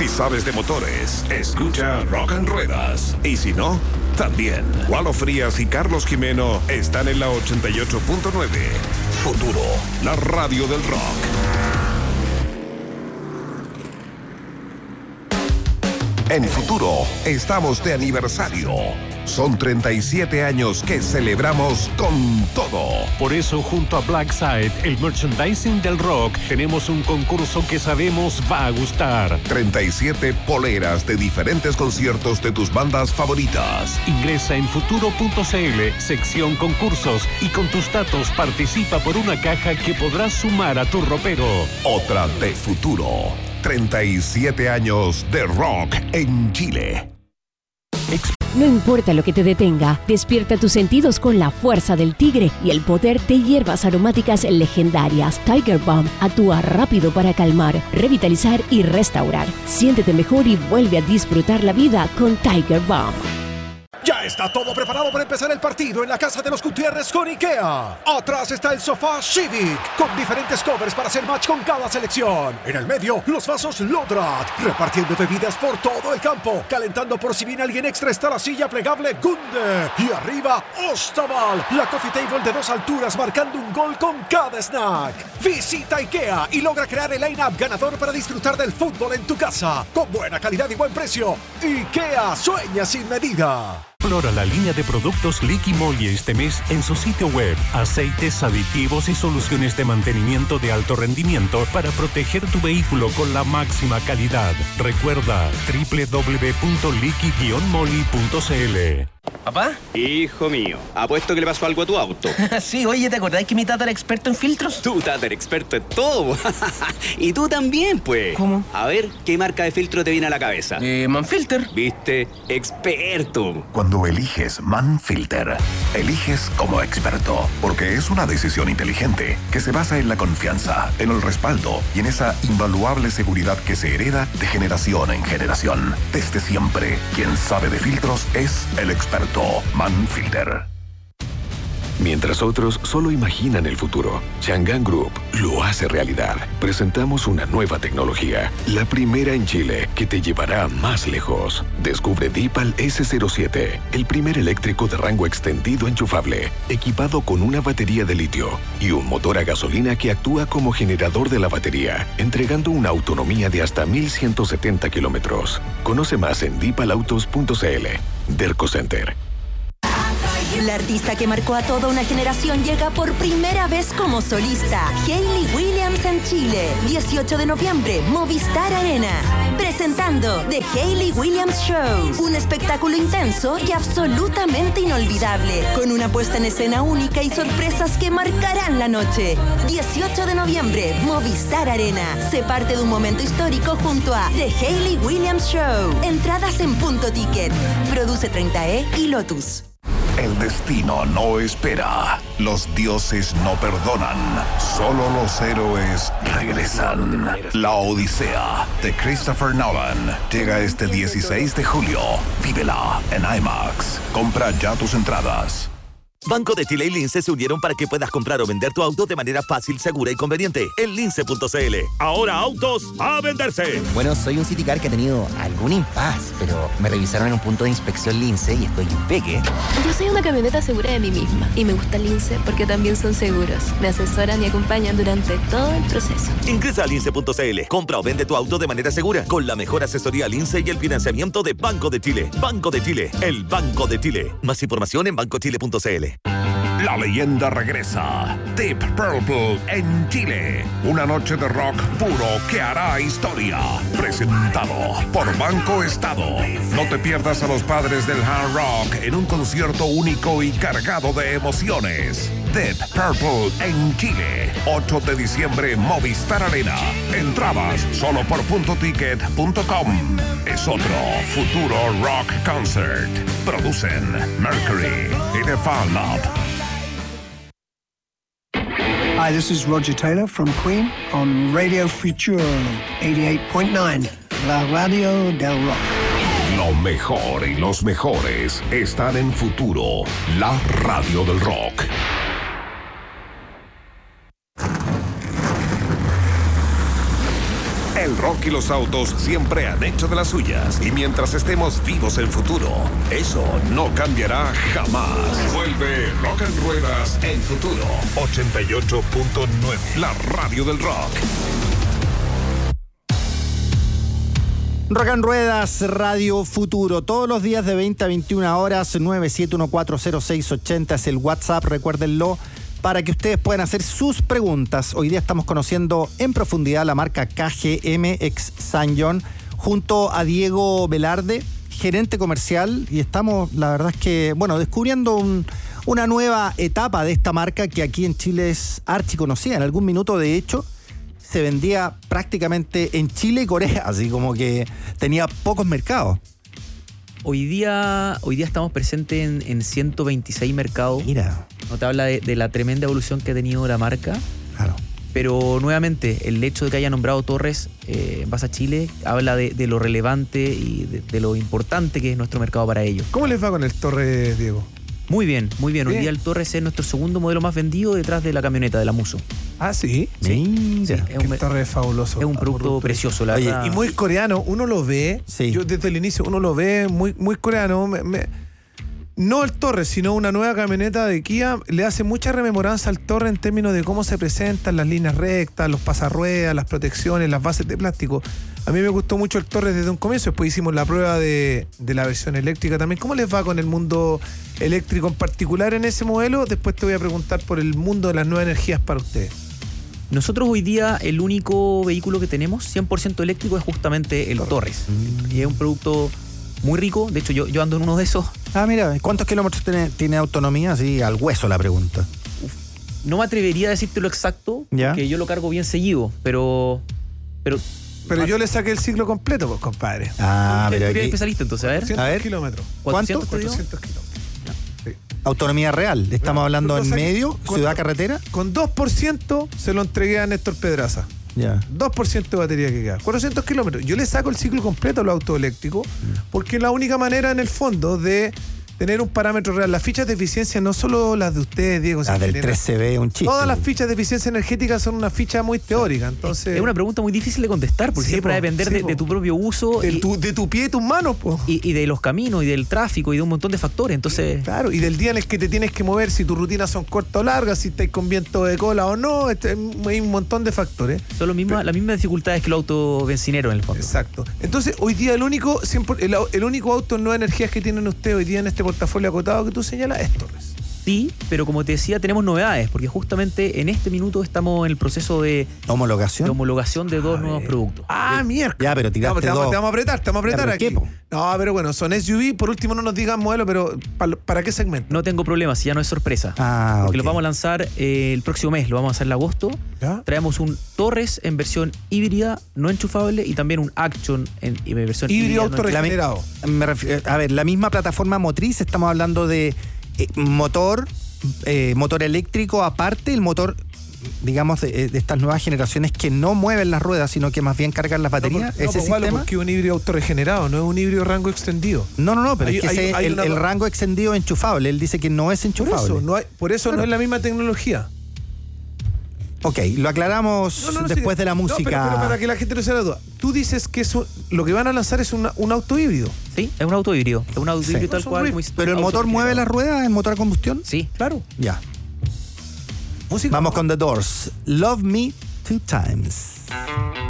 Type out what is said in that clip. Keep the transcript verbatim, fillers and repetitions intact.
sabes de motores, escucha Rock and Ruedas. Y si no, también. Walo Frías y Carlos Jimeno están en la ochenta y ocho punto nueve. Futuro, la radio del rock. En Futuro, estamos de aniversario. Son treinta y siete años que celebramos con todo. Por eso, junto a Blackside, el merchandising del rock, tenemos un concurso que sabemos va a gustar. treinta y siete poleras de diferentes conciertos de tus bandas favoritas. Ingresa en futuro punto c l, sección concursos, y con tus datos participa por una caja que podrás sumar a tu ropero. Otra de Futuro. treinta y siete años de rock en Chile. No importa lo que te detenga, despierta tus sentidos con la fuerza del tigre y el poder de hierbas aromáticas legendarias. Tiger Balm actúa rápido para calmar, revitalizar y restaurar. Siéntete mejor y vuelve a disfrutar la vida con Tiger Balm. Ya está todo preparado para empezar el partido en la casa de los Gutiérrez con IKEA. Atrás está el sofá Civic, con diferentes covers para hacer match con cada selección. En el medio, los vasos Lodrat, repartiendo bebidas por todo el campo. Calentando por si viene alguien extra está la silla plegable Gunde. Y arriba, Ostaval, la coffee table de dos alturas marcando un gol con cada snack. Visita IKEA y logra crear el line-up ganador para disfrutar del fútbol en tu casa. Con buena calidad y buen precio. IKEA sueña sin medida. Explora la línea de productos Liqui Moly este mes en su sitio web. Aceites, aditivos y soluciones de mantenimiento de alto rendimiento para proteger tu vehículo con la máxima calidad. Recuerda doble u doble u doble u punto liqui guion moly punto c l. ¿Papá? Hijo mío, apuesto que le pasó algo a tu auto. Sí, oye, ¿te acordás que mi tata era experto en filtros? Tu tata era experto en todo. Y tú también, pues. ¿Cómo? A ver, ¿qué marca de filtro te viene a la cabeza? Eh, Manfilter. ¿Viste? Experto. Cuando eliges Manfilter, eliges como experto, porque es una decisión inteligente que se basa en la confianza, en el respaldo y en esa invaluable seguridad que se hereda de generación en generación. Desde siempre, quien sabe de filtros es el experto Manfilter. Mientras otros solo imaginan el futuro, Chang'an Group lo hace realidad. Presentamos una nueva tecnología, la primera en Chile, que te llevará más lejos. Descubre Dipal ese cero siete, el primer eléctrico de rango extendido enchufable, equipado con una batería de litio y un motor a gasolina que actúa como generador de la batería, entregando una autonomía de hasta mil ciento setenta kilómetros. Conoce más en dipal autos punto c l. Derco Center. La artista que marcó a toda una generación llega por primera vez como solista. Hayley Williams en Chile. dieciocho de noviembre, Movistar Arena. Presentando The Hayley Williams Show. Un espectáculo intenso y absolutamente inolvidable. Con una puesta en escena única y sorpresas que marcarán la noche. dieciocho de noviembre, Movistar Arena. Se parte de un momento histórico junto a The Hayley Williams Show. Entradas en Punto Ticket. Produce treinta E y Lotus. El destino no espera. Los dioses no perdonan. Solo los héroes regresan. La Odisea de Christopher Nolan llega este dieciséis de julio. Vívela en IMAX. Compra ya tus entradas. Banco de Chile y Lince se unieron para que puedas comprar o vender tu auto de manera fácil, segura y conveniente en lince punto c l. Ahora autos a venderse. Bueno, soy un Citicar que ha tenido algún impas, pero me revisaron en un punto de inspección Lince y estoy impeque. Yo soy una camioneta segura de mí misma y me gusta Lince porque también son seguros. Me asesoran y acompañan durante todo el proceso. Ingresa a lince punto c l. Compra o vende tu auto de manera segura con la mejor asesoría Lince y el financiamiento de Banco de Chile. Banco de Chile, el Banco de Chile. Más información en banco chile punto c l. La leyenda regresa. Deep Purple en Chile. Una noche de rock puro que hará historia. Presentado por Banco Estado. No te pierdas a los padres del hard rock en un concierto único y cargado de emociones. Deep Purple en Chile. ocho de diciembre, Movistar Arena. Entradas solo por punto ticket punto com. Es otro futuro rock concert. Producen Mercury y The Fan Lab. Hi, this is Roger Taylor from Queen on Radio Future eighty-eight point nine, la radio del rock. Lo mejor y los mejores están en Futuro, la radio del rock. El rock y los autos siempre han hecho de las suyas. Y mientras estemos vivos en futuro, eso no cambiará jamás. Vuelve Rock en Ruedas en Futuro. ochenta y ocho punto nueve. La radio del rock. Rock en Ruedas, Radio Futuro. Todos los días de veinte a veintiuna horas. nueve siete uno cuatro cero seis ocho cero es el WhatsApp, recuérdenlo, para que ustedes puedan hacer sus preguntas. Hoy día estamos conociendo en profundidad la marca K G M ex Ssanjon junto a Diego Velarde, gerente comercial, y estamos, la verdad es que, bueno, descubriendo un, una nueva etapa de esta marca que aquí en Chile es archiconocida. En algún minuto, de hecho, se vendía prácticamente en Chile y Corea, así como que tenía pocos mercados. Hoy día, hoy día estamos presentes en, en ciento veintiséis mercados. Mira. No te habla de, de la tremenda evolución que ha tenido la marca. Claro. Pero nuevamente, el hecho de que haya nombrado Torres eh, en base a Chile habla de, de lo relevante y de, de lo importante que es nuestro mercado para ellos. ¿Cómo les va con el Torres, Diego? Muy bien, muy bien. Hoy Bien. día el Torres es nuestro segundo modelo más vendido detrás de la camioneta de la Muso. Ah, ¿sí? Sí. Mira. Sí, es un, El Torres es fabuloso. es un producto precioso, la Oye, verdad. y muy coreano, uno lo ve, Sí. yo desde el inicio uno lo ve muy, muy coreano. Me- me- no el Torres, sino una nueva camioneta de Kia le hace mucha rememoranza al Torres en términos de cómo se presentan las líneas rectas, los pasarruedas, las protecciones, las bases de plástico. A mí me gustó mucho el Torres desde un comienzo. Después hicimos la prueba de, de la versión eléctrica también. ¿Cómo les va con el mundo eléctrico en particular en ese modelo? Después te voy a preguntar por el mundo de las nuevas energías para ustedes. Nosotros hoy día el único vehículo que tenemos cien por ciento eléctrico es justamente el Torres. Y es un producto muy rico. De hecho, yo, yo ando en uno de esos. Ah, mira, ¿cuántos kilómetros tiene, tiene autonomía? Así, al hueso la pregunta. No me atrevería a decirte lo exacto, ¿Ya? porque yo lo cargo bien seguido, pero... pero Pero yo le saqué el ciclo completo, pues, compadre. Ah, tú pero eres aquí, especialista, entonces, a ver. cuatrocientos A ver. kilómetros. ¿cuántos te dio? cuatrocientos kilómetros. autonomía real. Estamos Claro, hablando lo en saqué medio, con- ciudad carretera. Con dos por ciento se lo entregué a Néstor Pedraza. Ya. dos por ciento de batería que queda. cuatrocientos kilómetros. Yo le saco el ciclo completo a los autos eléctricos porque es la única manera, en el fondo, de tener un parámetro real. Las fichas de eficiencia, no solo las de ustedes, Diego. Las sino del que tres C B, un chiste. Todas las fichas de eficiencia energética son una ficha muy teórica. Entonces, Es una pregunta muy difícil de contestar, porque Sí, siempre va a po, depender sí, de, po. de tu propio uso de y, tu, de tu pie y tus manos, po. y- y de los caminos y del tráfico y de un montón de factores. Entonces, Claro, y del día en el que te tienes que mover, si tus rutinas son cortas o largas, si estás con viento de cola o no, este, hay un montón de factores. son lo misma, las mismas dificultades que los autos bencineros en el fondo. Exacto. Entonces, hoy día el único cien por- el, el único auto en nuevas energías que tienen ustedes hoy día en este portafolio acotado que tú señalas es Torres. Sí, pero como te decía, tenemos novedades, porque justamente en este minuto estamos en el proceso de, Homologación. de homologación de dos nuevos productos. Ah, mierda. Ya, pero Te vamos, tiraste te vamos- dos. te vamos a apretar, te vamos a Ya, apretar pero aquí. ¿qué, po? No, pero bueno, son S U V. Por último, no nos digan modelo, pero ¿para, para qué segmento? No tengo problemas, si ya no es sorpresa. Ah, porque ok. los vamos a lanzar eh, el próximo mes, lo vamos a hacer en agosto. ¿Ya? Traemos un Torres en versión híbrida, no enchufable, y también un Action en, en versión Híbrido híbrida. no auto La mi- regenerado. me refiero- a ver, la misma plataforma motriz, estamos hablando de eh, motor, eh, motor eléctrico aparte, el motor, digamos, de, de estas nuevas generaciones que no mueven las ruedas, sino que más bien cargan las baterías, No, ese pues, Gualo, sistema. porque es un híbrido autorregenerado, no es un híbrido rango extendido. No, no, no, pero Hay- es que hay- ese- hay el, una- el rango extendido enchufable, él dice que no es Por enchufable. eso, no, hay- por eso no Claro. es la misma tecnología. Ok, lo aclaramos No, no, no, después sí. de la No, música. pero, pero para que la gente no se la duda. Tú dices que eso, lo que van a lanzar es una- un auto híbrido. Sí, es un auto híbrido. Es un auto Sí. híbrido tal Es un cual. Rift. muy- ¿Pero el auto motor mueve las refrigerado. ruedas, el motor a combustión? Sí. Claro. Ya. Música. Vamos con The Doors. Love Me Two Times.